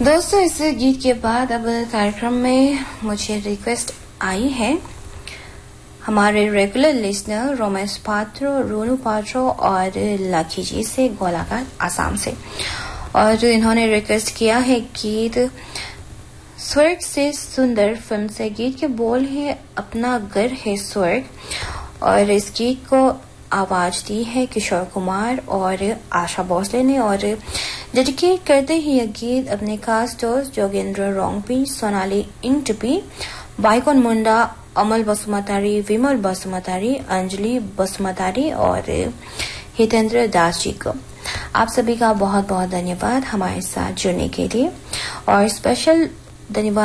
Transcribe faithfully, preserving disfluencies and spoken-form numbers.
दोस्तों, इस गीत के बाद अब कार्यक्रम में मुझे रिक्वेस्ट आई है हमारे रेगुलर लिसनर रोमेश पात्रो, रोनू पात्रो और लकी जी से गोलाघाट आसाम से, और इन्होंने रिक्वेस्ट किया है गीत स्वर्ग से सुंदर फिल्म से। गीत के बोल है अपना घर है स्वर्ग, और इस गीत को आवाज दी है किशोर कुमार और आशा भोसले ने, और डेडिकेट करते हैं यह गीत अपने खास दोस्त जोगेंद्र रोंगपी, सोनाली इंटपी, बाइकन मुंडा, अमल बसुमतारी, विमल बसुमतारी, अंजलि बसुमतारी और हितेंद्र दास जी को। आप सभी का बहुत बहुत धन्यवाद हमारे साथ जुड़ने के लिए, और स्पेशल धन्यवाद